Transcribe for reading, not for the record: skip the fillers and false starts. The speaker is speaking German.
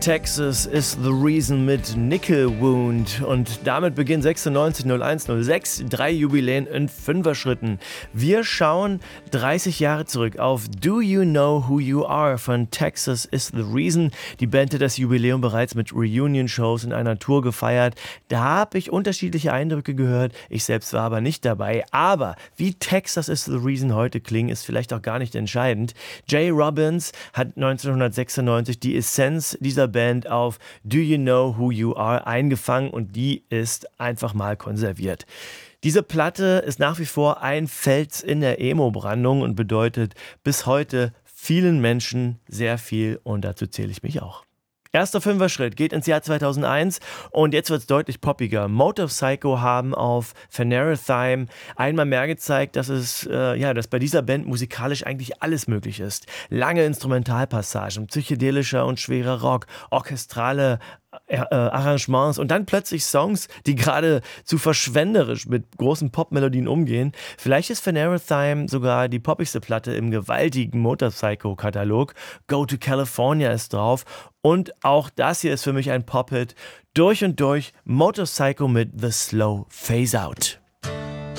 Texas is the Reason mit Nickel Wound. Und damit beginnt 960106, 3 Jubiläen in 5er Schritten. Wir schauen 30 Jahre zurück auf Do You Know Who You Are von Texas is the Reason. Die Band hat das Jubiläum bereits mit Reunion-Shows in einer Tour gefeiert. Da habe ich unterschiedliche Eindrücke gehört. Ich selbst war aber nicht dabei. Aber wie Texas is the Reason heute klingen, ist vielleicht auch gar nicht entscheidend. Jay Robbins hat 1996 die Essenz dieser Band auf Do You Know Who You Are eingefangen und die ist einfach mal konserviert. Diese Platte ist nach wie vor ein Fels in der Emo-Brandung und bedeutet bis heute vielen Menschen sehr viel und dazu zähle ich mich auch. Erster 5er-Schritt geht ins Jahr 2001 und jetzt wird es deutlich poppiger. Motor Psycho haben auf Phanerothime einmal mehr gezeigt, dass bei dieser Band musikalisch eigentlich alles möglich ist. Lange Instrumentalpassagen, psychedelischer und schwerer Rock, orchestrale Arrangements und dann plötzlich Songs, die gerade zu verschwenderisch mit großen Popmelodien umgehen. Vielleicht ist Phanerothime sogar die poppigste Platte im gewaltigen Motor Psycho-Katalog. Go to California ist drauf und auch das hier ist für mich ein Pop-Hit. Durch und durch Motor Psycho mit The Slow Phase Out.